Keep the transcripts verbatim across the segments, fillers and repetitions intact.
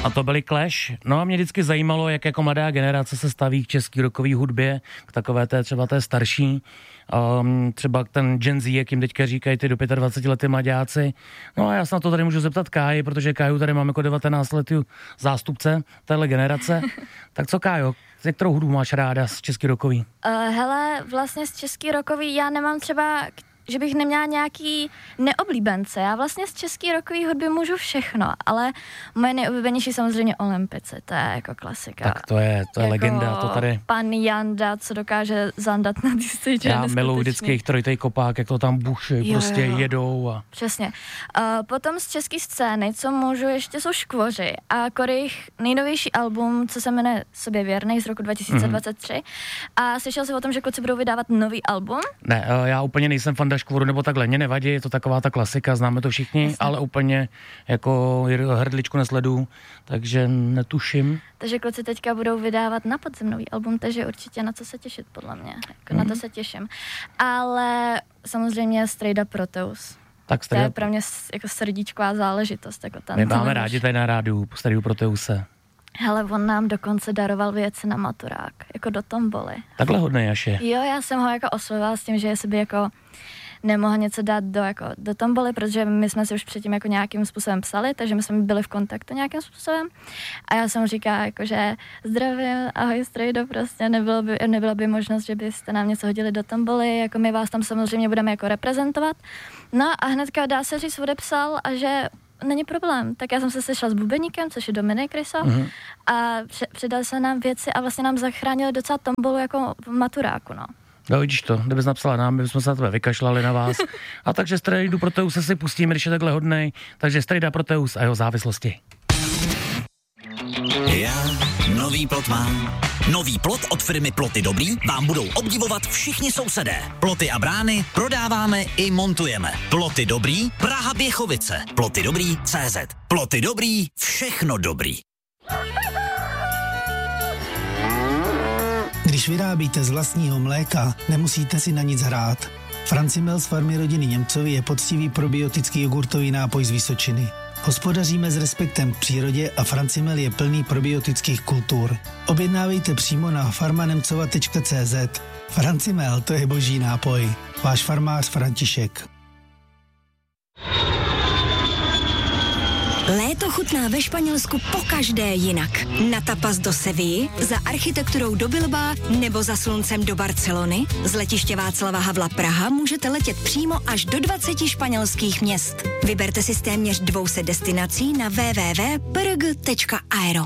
A to byly Clash. No a mě vždycky zajímalo, jak jako mladá generace se staví k český rockové hudbě, k takové té třeba té starší, um, třeba ten Gen Z, jak jim teďka říkají ty do dvacet pět lety mladáci. No a já se na to tady můžu zeptat Káji, protože Káju tady mám jako devatenáct letý zástupce téhle generace. Tak co, Kájo, z kterou hudbu máš ráda z český rockový? Uh, hele, vlastně z český rockový já nemám třeba, že bych neměla nějaký neoblíbence. Já vlastně z český rockový hudby můžu všechno, ale moje nejoblíbenější samozřejmě Olympice, to je jako klasika. Tak to je, to je jako legenda, to tady. Pan Janda, co dokáže zandat na ty stage. Já miluji vždycky jejich trojitej kopák, jak to tam buší, prostě jo. jedou. A... Přesně. Uh, potom z české scény, co můžu, ještě jsou Škvoři a Korejch nejnovější album, co se jmenuje Sobě věrnej z roku dva tisíce dvacet tři. Mm-hmm. A slyšel jsi o tom, že kluci budou vydávat nový album? Ne, uh, já úplně nejsem fan Škvoru nebo takhle, mě nevadí, je to taková ta klasika, známe to všichni, Jasně. ale úplně jako hrdličku nesledu, takže netuším. Takže kluci teďka budou vydávat na podzim nový album, takže určitě na co se těšit, podle mě, jako mm. na to se těším. Ale samozřejmě Strejda Proteus. Tak to je pro mě jako srdíčková záležitost. Jako ten, My máme rádi tady na rádiu Strejdu Proteuse. Hele, on nám dokonce daroval věci na maturák, jako do tomboly. Takhle hodnej až je. Jo, já jsem ho jako oslovila s tím, že jestli by jako nemohl něco dát do, jako, do tomboly, protože my jsme si už předtím jako nějakým způsobem psali, takže my jsme byli v kontaktu nějakým způsobem. A já jsem říkala, jako, že zdravím, ahoj Strejdo, prostě nebylo by, nebyla by možnost, že byste nám něco hodili do tomboly, jako my vás tam samozřejmě budeme jako reprezentovat. No a hnedka dá se říct, odepsal a že není problém. Tak já jsem se sešla s bubeníkem, což je Dominik Rysa, mm-hmm. a přidali se nám věci a vlastně nám zachránili docela tombolu jako v maturáku, no. No vidíš to, kdybys napsala nám, my jsme se na tebe vykašlali na vás. A takže Strejdu Proteuse si pustíme, když je takhle hodnej. Takže Strejda Proteus a jeho závislosti. Já nový plot mám. Nový plot od firmy Ploty Dobrý vám budou obdivovat všichni sousedé. Ploty a brány prodáváme i montujeme. Ploty Dobrý, Praha Běchovice. Ploty Dobrý tečka cé zet. Ploty Dobrý, všechno dobrý. Když vyrábíte z vlastního mléka, nemusíte si na nic hrát. Francimel z farmy rodiny Němcovi je poctivý probiotický jogurtový nápoj z Vysočiny. Hospodaříme s respektem k přírodě a Francimel je plný probiotických kultur. Objednávejte přímo na farmanemcova tečka cé zet. Francimel, to je boží nápoj. Váš farmář František. Léto chutná ve Španělsku pokaždé jinak. Na tapas do Sevilly, za architekturou do Bilbaa nebo za sluncem do Barcelony. Z letiště Václava Havla Praha můžete letět přímo až do dvaceti španělských měst. Vyberte si z téměř dvou set destinací na w w w tečka p r g tečka aero.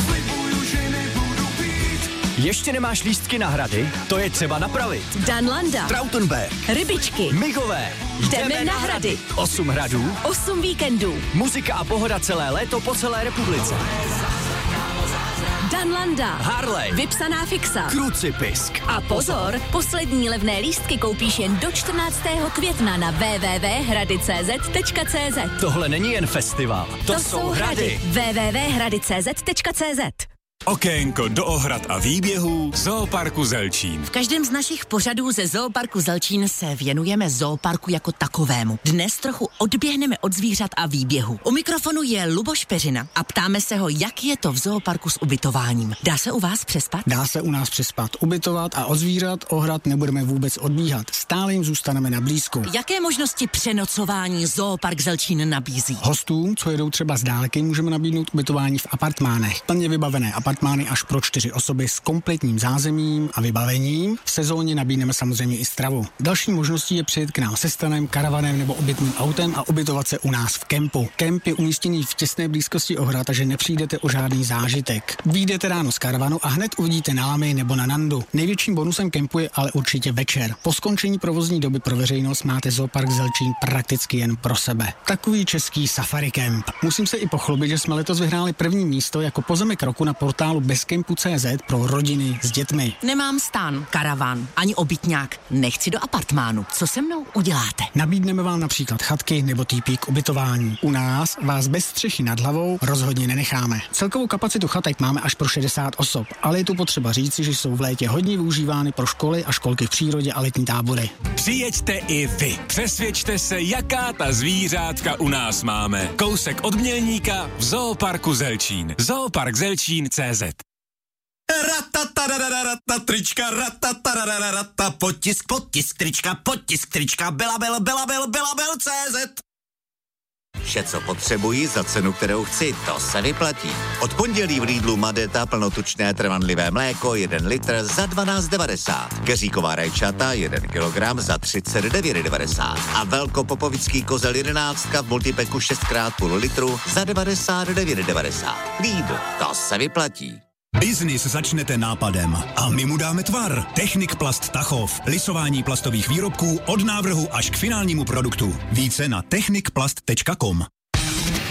Ještě nemáš lístky na hrady? To je třeba napravit. Danlanda, Trautenberg, Rybičky, Mihové. Jdeme na hrady. Osm hradů, Osm víkendů. Muzika a pohoda celé léto po celé republice. Danlanda, Harley, vypsaná fixa, Krucipisk. A pozor, poslední levné lístky koupíš jen do čtrnáctého května na w w w tečka hrady tečka cé zet tečka cé zet. Tohle není jen festival, to, to jsou hrady. w w w tečka hrady tečka cé zet tečka cé zet. Okénko do ohrad a výběhů Zooparku Zelčín. V každém z našich pořadů ze Zooparku Zelčín se věnujeme zooparku jako takovému. Dnes trochu odběhneme od zvířat a výběhu. U mikrofonu je Luboš Peřina a ptáme se ho, jak je to v zooparku s ubytováním. Dá se u vás přespat? Dá se u nás přespat, ubytovat a od zvířat ohrad nebudeme vůbec odbíhat. Stále jim zůstaneme na blízku. Jaké možnosti přenocování Zoopark Zelčín nabízí? Hostům, co jedou třeba z dálky, můžeme nabídnout ubytování v apartmánech. Plně vybavené apartmány až pro čtyři osoby s kompletním zázemím a vybavením. V sezóně nabídneme samozřejmě i stravu. Další možností je přijet k nám se stanem, karavanem nebo obytným autem a ubytovat se u nás v kempu. Kemp je umístěný v těsné blízkosti ohrad, takže nepřijdete o žádný zážitek. Vyjdete ráno z karavanu a hned uvidíte na Lamy nebo na Nandu. Největším bonusem kempu je ale určitě večer. Po skončení provozní doby pro veřejnost máte Zoopark Zelčín prakticky jen pro sebe. Takový český safari kemp. Musím se i pochlubit, že jsme letos vyhráli první místo jako pozemek roku na portálu portálu bezkempu tečka cé zet pro rodiny s dětmi. Nemám stan, karavan, ani obytňák. Nechci do apartmánu. Co se mnou uděláte? Nabídneme vám například chatky nebo týpí k ubytování. U nás vás bez střechy nad hlavou rozhodně nenecháme. Celkovou kapacitu chatek máme až pro šedesát osob, ale je tu potřeba říci, že jsou v létě hodně využívány pro školy a školky v přírodě a letní tábory. Přijeďte i vy. Přesvědčte se, jaká ta zvířátka u nás máme. Kousek od Mělníka v Zooparku Zelčín. Zoopark Zelčín tečka cé zet. Ratatarararata, trička, ratatarararata, potisk, potisk, trička, potisk, trička, Belabel, Belabel, Belabel tečka cé zet. Vše, co potřebuji za cenu, kterou chci, to se vyplatí. Od pondělí v Lidlu Madeta plnotučné trvanlivé mléko jeden litr za dvanáct devadesát. Keříková rajčata jeden kilogram za třicet devět devadesát. A velkopopovický kozel jedenáctka v multipeku šest krát půl litru za devadesát devět devadesát. Lidl, to se vyplatí. Biznis začnete nápadem a my mu dáme tvar. Technik Plast Tachov. Lisování plastových výrobků od návrhu až k finálnímu produktu. Více na technik plast tečka com.